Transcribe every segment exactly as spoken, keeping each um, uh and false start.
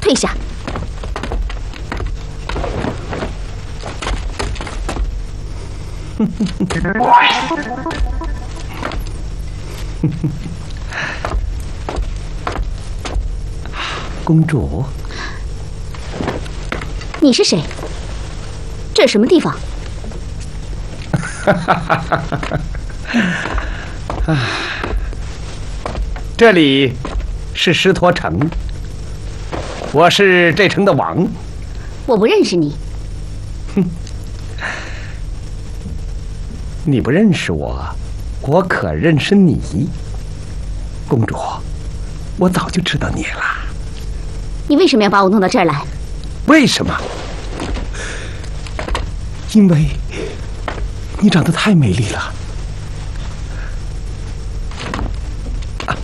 退下。 公主， 你是谁？这是什么地方？ 啊，这里是石陀城，我是这城的王。 我不认识你。 哼，你不认识我，我可认识你。公主，我早就知道你了。 你为什么要把我弄到这儿来？ 为什么？因为你长得太美丽了。啊，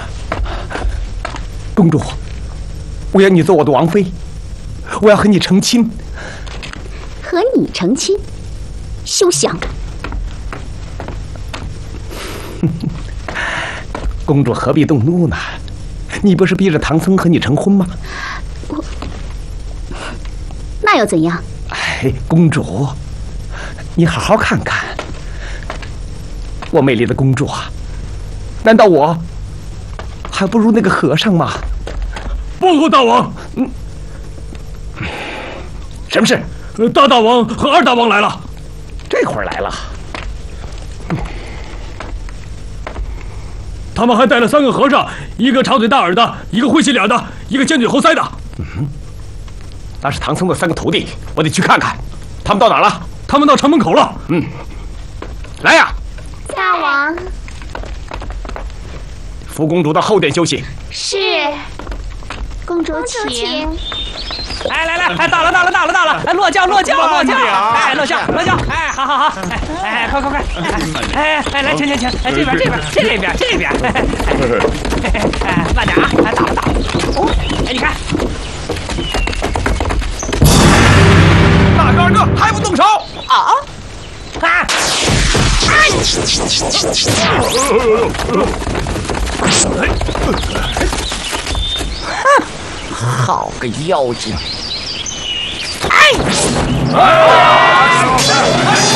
公主，我要你做我的王妃，我要和你成亲。 和你成亲？休想！ 公主何必动怒呢？你不是逼着唐僧和你成婚吗？ 我那又怎样？ 哎，公主，你好好看看，我美丽的公主啊，难道我还不如那个和尚吗？ 报告大王， 嗯，什么事？ 大大王和二大王来了。 这会儿来了。 他们还带了三个和尚，一个长嘴大耳的，一个会洗脸的，一个尖嘴猴腮的。 嗯，那是唐僧的三个徒弟，我得去看看，他们到哪儿了？ 他们到城门口了。 嗯，来呀！ 大王， 扶公主到后殿休息。 是。公主请。 哎，来来，哎，到了，到了，到了，到了！哎，落轿，落轿，落轿！哎，落轿，落轿！哎，好好好！哎哎，快快快！哎哎，来，请请请！哎，这边这边这边这边！哎，慢点啊！哎，到了到了！哦，哎，你看， 大哥二哥还不动手啊！啊！好个妖精！哎！